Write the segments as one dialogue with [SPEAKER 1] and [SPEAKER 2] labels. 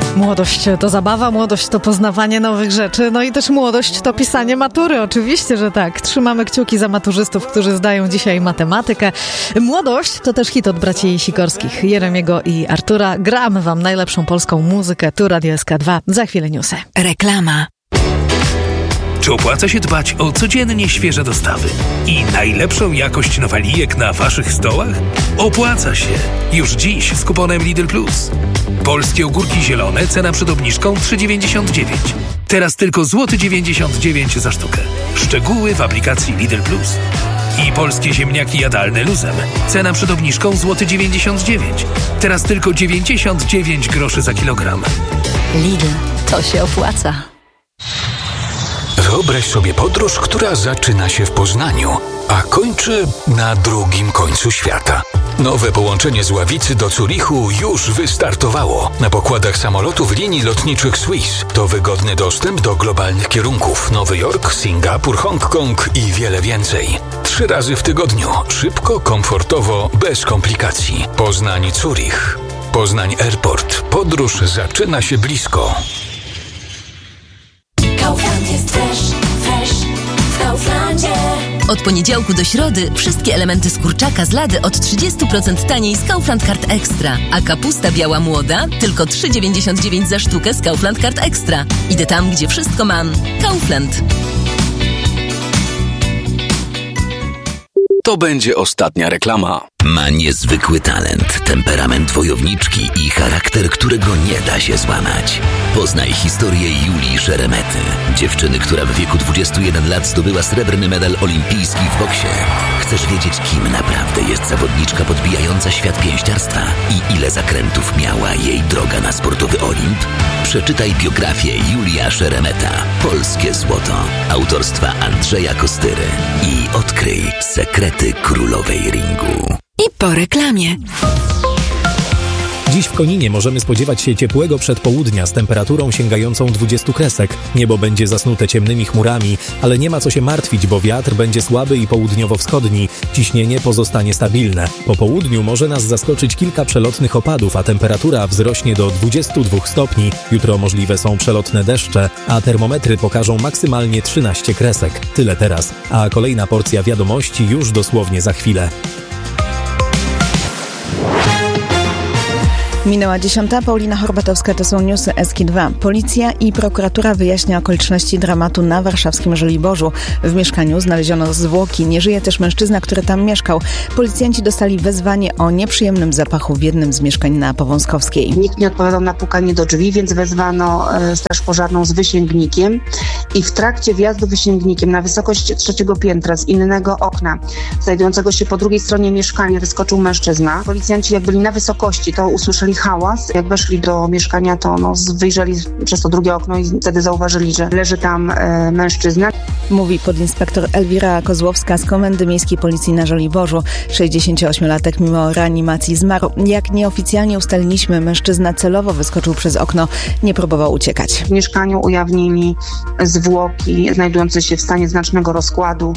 [SPEAKER 1] Młodość to zabawa, młodość to poznawanie nowych rzeczy, no i też młodość to pisanie matury, oczywiście, że tak. Trzymamy kciuki za maturzystów, którzy zdają dzisiaj matematykę. Młodość to też hit od braci Sikorskich, Jeremiego i Artura. Gramy wam najlepszą polską muzykę, tu Radio SK2, za chwilę newsy.
[SPEAKER 2] Reklama.
[SPEAKER 3] Czy opłaca się dbać o codziennie świeże dostawy i najlepszą jakość nowalijek na waszych stołach? Opłaca się! Już dziś z kuponem Lidl Plus. Polskie ogórki zielone, cena przed obniżką 3,99. Teraz tylko złoty 99 za sztukę. Szczegóły w aplikacji Lidl Plus. I polskie ziemniaki jadalne luzem. Cena przed obniżką złoty 99. Teraz tylko 99 groszy za kilogram.
[SPEAKER 2] Lidl, to się opłaca.
[SPEAKER 4] Wyobraź sobie podróż, która zaczyna się w Poznaniu, a kończy na drugim końcu świata. Nowe połączenie z Ławicy do Zurichu już wystartowało. Na pokładach samolotów linii lotniczych Swiss to wygodny dostęp do globalnych kierunków: Nowy Jork, Singapur, Hongkong i wiele więcej. 3 razy w tygodniu. Szybko, komfortowo, bez komplikacji. Poznań-Zurich. Poznań Airport. Podróż zaczyna się blisko.
[SPEAKER 5] Kaufland jest fresh w Kauflandzie.
[SPEAKER 2] Od poniedziałku do środy wszystkie elementy z kurczaka z lady od 30% taniej z Kaufland Card Extra. A kapusta biała młoda tylko 3,99 za sztukę z Kaufland Card Extra. Idę tam, gdzie wszystko mam. Kaufland.
[SPEAKER 6] To będzie ostatnia reklama.
[SPEAKER 7] Ma niezwykły talent, temperament wojowniczki i charakter, którego nie da się złamać. Poznaj historię Julii Szeremety, dziewczyny, która w wieku 21 lat zdobyła srebrny medal olimpijski w boksie. Chcesz wiedzieć, kim naprawdę jest zawodniczka podbijająca świat pięściarstwa i ile zakrętów miała jej droga na sportowy Olimp? Przeczytaj biografię Julia Szeremeta, Polskie Złoto, autorstwa Andrzeja Kostyry i odkryj sekrety królowej ringu.
[SPEAKER 2] I po reklamie.
[SPEAKER 8] Dziś w Koninie możemy spodziewać się ciepłego przedpołudnia z temperaturą sięgającą 20 kresek. Niebo będzie zasnute ciemnymi chmurami, ale nie ma co się martwić, bo wiatr będzie słaby i południowo-wschodni. Ciśnienie pozostanie stabilne. Po południu może nas zaskoczyć kilka przelotnych opadów, a temperatura wzrośnie do 22 stopni. Jutro możliwe są przelotne deszcze, a termometry pokażą maksymalnie 13 kresek. Tyle teraz, a kolejna porcja wiadomości już dosłownie za chwilę.
[SPEAKER 9] Minęła 10. Paulina Horbatowska, to są newsy SK2. Policja i prokuratura wyjaśnia okoliczności dramatu na warszawskim Żoliborzu. W mieszkaniu znaleziono zwłoki. Nie żyje też mężczyzna, który tam mieszkał. Policjanci dostali wezwanie o nieprzyjemnym zapachu w jednym z mieszkań na Powązkowskiej.
[SPEAKER 10] Nikt nie odpowiadał na pukanie do drzwi, więc wezwano straż pożarną z wysięgnikiem i w trakcie wjazdu wysięgnikiem na wysokość 3. piętra z innego okna, znajdującego się po drugiej stronie mieszkania, wyskoczył mężczyzna. Policjanci jak byli na wysokości, to usłyszeli hałas. Jak weszli do mieszkania, to wyjrzeli przez to drugie okno i wtedy zauważyli, że leży tam mężczyzna.
[SPEAKER 9] Mówi podinspektor Elwira Kozłowska z Komendy Miejskiej Policji na Żoliborzu. 68-latek mimo reanimacji zmarł. Jak nieoficjalnie ustaliliśmy, mężczyzna celowo wyskoczył przez okno, nie próbował uciekać.
[SPEAKER 10] W mieszkaniu ujawnili zwłoki znajdujące się w stanie znacznego rozkładu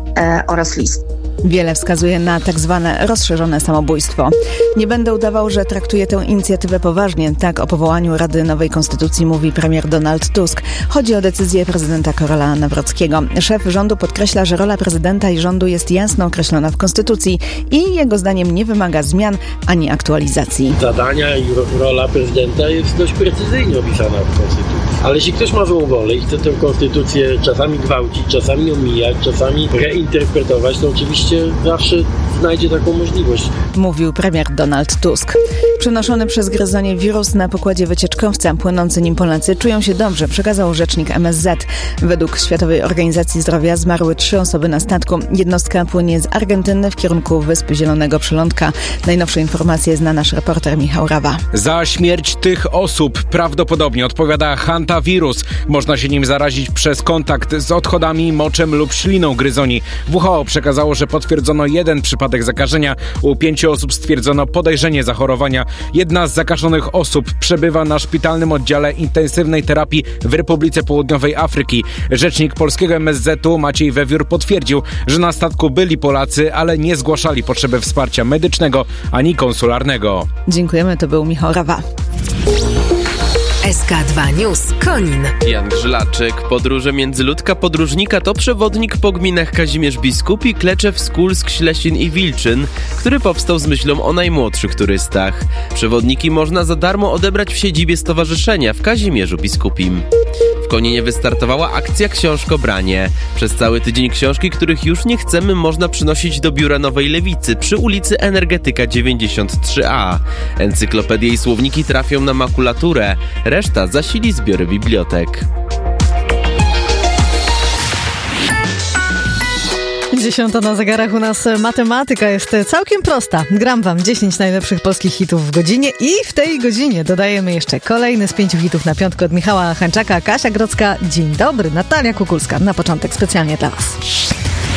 [SPEAKER 10] oraz list.
[SPEAKER 9] Wiele wskazuje na tak zwane rozszerzone samobójstwo. Nie będę udawał, że traktuję tę inicjatywę poważnie. Tak o powołaniu Rady Nowej Konstytucji mówi premier Donald Tusk. Chodzi o decyzję prezydenta Karola Nawrockiego. Szef rządu podkreśla, że rola prezydenta i rządu jest jasno określona w Konstytucji i jego zdaniem nie wymaga zmian ani aktualizacji.
[SPEAKER 11] Zadania i rola prezydenta jest dość precyzyjnie opisana w Konstytucji. Ale jeśli ktoś ma złą wolę i chce tę Konstytucję czasami gwałcić, czasami omijać, czasami reinterpretować, to oczywiście zawsze znajdzie taką możliwość.
[SPEAKER 9] Mówił premier Donald Tusk. Przenoszony przez gryzonie wirus na pokładzie wycieczkowca, płynący nim Polacy czują się dobrze, przekazał rzecznik MSZ. Według Światowej Organizacji Zdrowia zmarły 3 osoby na statku. Jednostka płynie z Argentyny w kierunku Wysp Zielonego Przylądka. Najnowsze informacje zna nasz reporter Michał Rawa.
[SPEAKER 12] Za śmierć tych osób prawdopodobnie odpowiada hantawirus. Można się nim zarazić przez kontakt z odchodami, moczem lub śliną gryzoni. WHO przekazało, że potwierdzono 1 przypadek zakażenia. U 5 osób stwierdzono podejrzenie zachorowania. Jedna z zakażonych osób przebywa na szpitalnym oddziale intensywnej terapii w Republice Południowej Afryki. Rzecznik polskiego MSZ-u Maciej Wewiór potwierdził, że na statku byli Polacy, ale nie zgłaszali potrzeby wsparcia medycznego ani konsularnego.
[SPEAKER 9] Dziękujemy, to był Michał Rawa.
[SPEAKER 2] SK2 News Konin.
[SPEAKER 13] Jan Grzylaczyk. Podróże Międzyludka Podróżnika to przewodnik po gminach Kazimierz Biskupi, Kleczew, Skulsk, Ślesin i Wilczyn, który powstał z myślą o najmłodszych turystach. Przewodniki można za darmo odebrać w siedzibie stowarzyszenia w Kazimierzu Biskupim. W Koninie wystartowała akcja Książkobranie. Przez cały tydzień książki, których już nie chcemy, można przynosić do biura Nowej Lewicy przy ulicy Energetyka 93A. Encyklopedie i słowniki trafią na makulaturę, reszta zasili zbiory bibliotek.
[SPEAKER 1] 10 na zegarach, u nas matematyka jest całkiem prosta. Gram wam 10 najlepszych polskich hitów w godzinie i w tej godzinie dodajemy jeszcze kolejny z 5 hitów na piątkę od Michała Hańczaka, Kasia Grodzka. Dzień dobry, Natalia Kukulska. Na początek specjalnie dla was.